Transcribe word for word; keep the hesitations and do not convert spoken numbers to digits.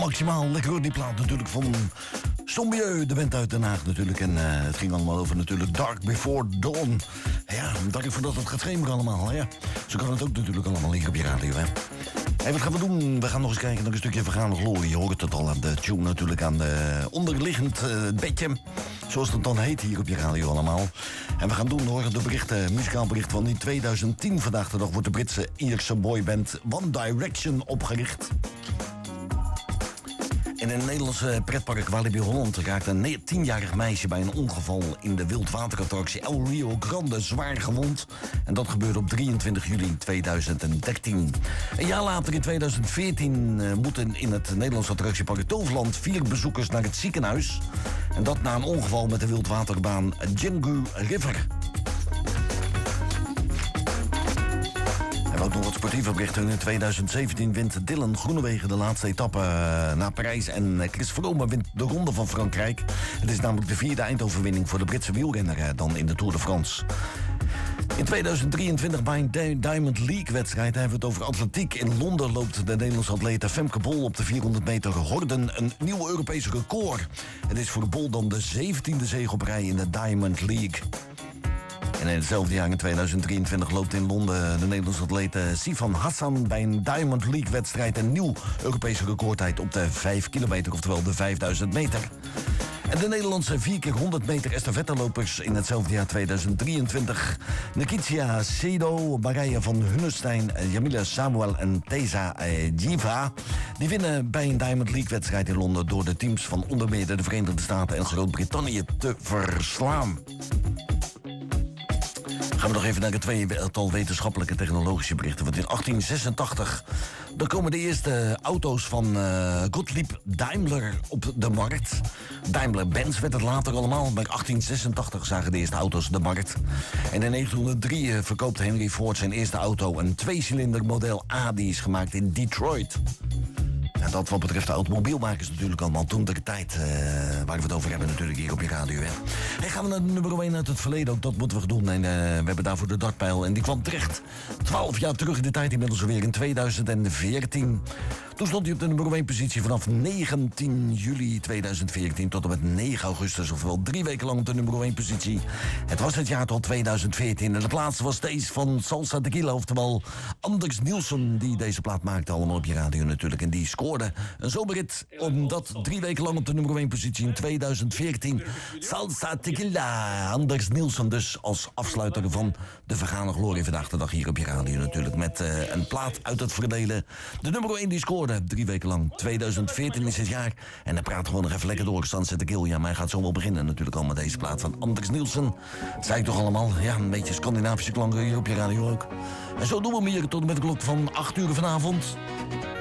Maximaal lekker hoor, die plaat natuurlijk van Sombieu, de band uit Den Haag natuurlijk. En uh, het ging allemaal over natuurlijk Dark Before Dawn. Ja, dark voordat het gaat schemeren allemaal. Ja, zo kan het ook natuurlijk allemaal hier op je radio, hè. Hey, wat gaan we doen? We gaan nog eens kijken naar een stukje vergane glorie. Je hoort het al aan de tune natuurlijk, aan de onderliggend uh, bedje. Zoals het dan heet hier op je radio allemaal. En we gaan doen hoor, de berichten, muzikaal bericht van in tweeduizend tien. Vandaag de dag wordt de Britse Ierse boyband One Direction opgericht. In een Nederlandse pretpark Walibi Holland raakt een tienjarig meisje bij een ongeval in de wildwaterattractie El Rio Grande zwaar gewond. En dat gebeurde op drieëntwintig juli tweeduizend dertien. Een jaar later, in tweeduizend veertien, uh, moeten in het Nederlandse attractiepark Toverland vier bezoekers naar het ziekenhuis. En dat na een ongeval met de wildwaterbaan Djingu River. Ook nog wat sportieve berichten. In tweeduizend zeventien wint Dylan Groenewegen de laatste etappe naar Parijs. En Chris Froome wint de Ronde van Frankrijk. Het is namelijk de vierde eindoverwinning voor de Britse wielrenner dan in de Tour de France. In tweeduizend drieëntwintig bij een Diamond League-wedstrijd hebben we het over atletiek. In Londen loopt de Nederlandse atlete Femke Bol op de vierhonderd meter horden een nieuw Europees record. Het is voor Bol dan de zeventiende zege op rij in de Diamond League. En in hetzelfde jaar, in tweeduizend drieëntwintig, loopt in Londen de Nederlandse atleet Sifan Hassan bij een Diamond League-wedstrijd een nieuw Europese recordtijd op de vijf kilometer, oftewel de vijfduizend meter. En de Nederlandse vier keer honderd meter estafettelopers in hetzelfde jaar tweeduizend drieëntwintig. Nikitia Sedo, Marije van Hunnestein, Jamila Samuel en Teza Jiva. Die winnen bij een Diamond League-wedstrijd in Londen door de teams van onder meer de Verenigde Staten en Groot-Brittannië te verslaan. Gaan we nog even naar het tweetal wetenschappelijke technologische berichten. Want in achttien zesentachtig dan komen de eerste auto's van uh, Gottlieb Daimler op de markt. Daimler-Benz werd het later allemaal. Maar in achttien zesentachtig zagen de eerste auto's de markt. En in negentien drie verkoopt Henry Ford zijn eerste auto. Een tweecilinder model A, die is gemaakt in Detroit. En dat wat betreft de automobielmakers natuurlijk allemaal toen de tijd uh, waar we het over hebben natuurlijk hier op je radio. Hè. Hey, gaan we naar de nummer één uit het verleden ook, dat moeten we doen. En uh, we hebben daarvoor de dartpijl en die kwam terecht twaalf jaar terug in de tijd, inmiddels alweer in tweeduizend veertien. Toen stond hij op de nummer één positie vanaf negentien juli tweeduizend veertien tot en met negen augustus, oftewel drie weken lang op de nummer één positie. Het was het jaar tot tweeduizend veertien en de plaats was deze van Salsa Tequila, oftewel Anders Nielsen, die deze plaat maakte allemaal op je radio natuurlijk. En die scoorde een zomerrit, omdat drie weken lang op de nummer één positie in tweeduizend veertien. Salsa Tequila, Anders Nielsen dus als afsluiter van de vergane glorie vandaag de dag hier op je radio natuurlijk. Met uh, een plaat uit het verleden. De nummer één die scoorde drie weken lang. tweeduizend veertien is het jaar. En hij praat gewoon nog even lekker door. Sunset Tequila, ja, maar hij gaat zo wel beginnen natuurlijk al met deze plaat van Anders Nielsen. Dat zei ik toch allemaal, ja, een beetje Scandinavische klanken hier op je radio ook. En zo doen we hem hier tot en met de klok van acht uur vanavond.